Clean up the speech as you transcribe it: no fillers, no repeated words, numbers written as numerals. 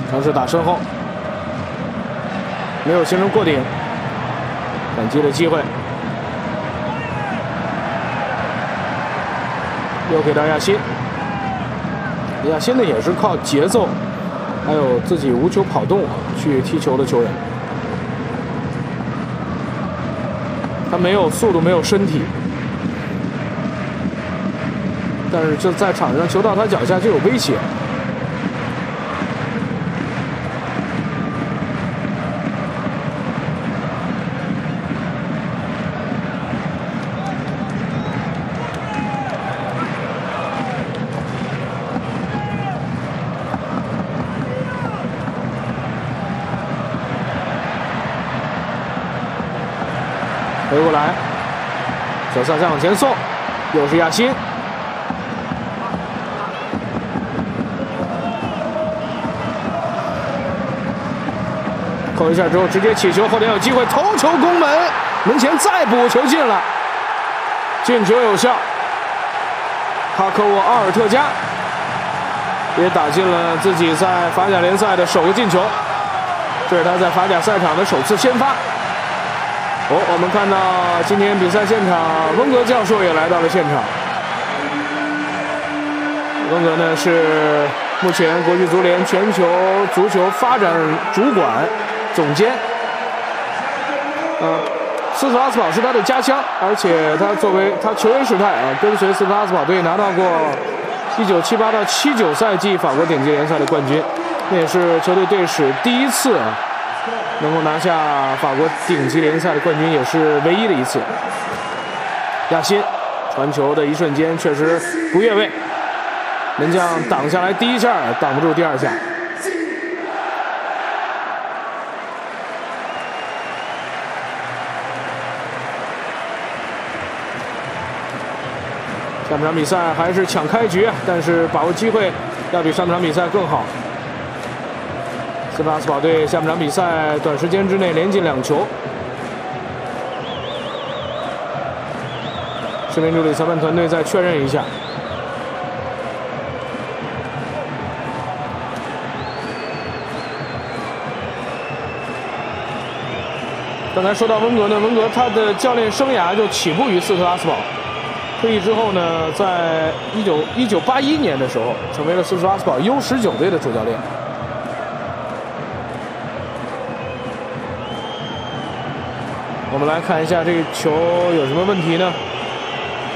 尝试打身后，没有形成过顶，反击的机会，又给到亚辛。亚辛呢也是靠节奏，还有自己无球跑动去踢球的球员。他没有速度，没有身体，但是就在场上球到他脚下就有威胁。回过来，小萨再往前送，又是亚辛。扣一下之后，直接起球，后点有机会头球攻门，门前再补，球进了，进球有效。哈科沃奥尔特加也打进了自己在法甲联赛的首个进球，这是他在法甲赛场的首次先发。我们看到今天比赛现场，温格教授也来到了现场。温格呢是目前国际足联全球足球发展主管总监。斯特拉斯堡是他的家乡，而且他作为他球员时代跟随斯特拉斯堡队拿到过1978到79赛季法国顶级联赛的冠军，那也是球队队史第一次能够拿下法国顶级联赛的冠军，也是唯一的一次。亚辛传球的一瞬间确实不越位，门将挡下来第一下，挡不住第二下。下半场比赛还是抢开局，但是把握机会要比上半场比赛更好。斯特拉斯堡队下半场比赛短时间之内连进2球。视频助理裁判团队再确认一下。刚才说到温格呢，温格他的教练生涯就起步于斯特拉斯堡，退役之后呢，在1981年的时候成为了斯特拉斯堡 U19 队的主教练。我们来看一下这个球有什么问题呢？